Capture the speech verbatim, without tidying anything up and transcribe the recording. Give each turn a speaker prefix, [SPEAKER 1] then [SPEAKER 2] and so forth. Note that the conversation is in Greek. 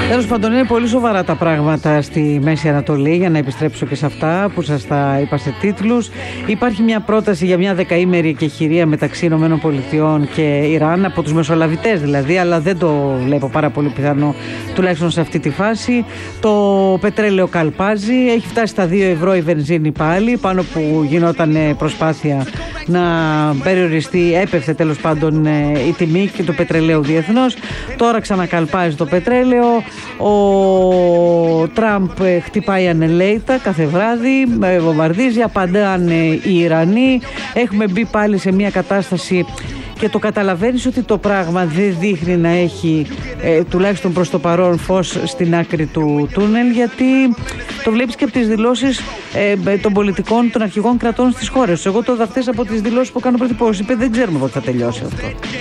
[SPEAKER 1] Τέλος πάντων, είναι πολύ σοβαρά τα πράγματα στη Μέση Ανατολή, για να επιστρέψω και σε αυτά που σας τα είπα σε τίτλους. Υπάρχει μια πρόταση για μια δεκαήμερη εκεχηρία μεταξύ Ηνωμένων Πολιτειών και Ιράν, από τους μεσολαβητές δηλαδή, αλλά δεν το βλέπω πάρα πολύ πιθανό, τουλάχιστον σε αυτή τη φάση. Το πετρέλαιο καλπάζει, έχει φτάσει στα δύο ευρώ η βενζίνη πάλι, πάνω που γινόταν προσπάθεια να περιοριστεί, έπεφτε τέλος πάντων η τιμή και του πετρελαίου διεθνώς. Τώρα ξανακαλπάζει το πετρέλαιο. Ο Τραμπ χτυπάει ανελαίητα κάθε βράδυ, βομβαρδίζει, απαντάνε οι Ιρανοί. Έχουμε μπει πάλι σε μια κατάσταση και το καταλαβαίνεις ότι το πράγμα δεν δείχνει να έχει ε, τουλάχιστον προς το παρόν φως στην άκρη του τούνελ, γιατί το βλέπεις και από τις δηλώσεις ε, των πολιτικών, των αρχηγών κρατών στις χώρες. Εγώ το είδα χθες από τις δηλώσεις που κάνω πρωθυπουργός. Είπε δεν ξέρουμε πότε θα τελειώσει αυτό.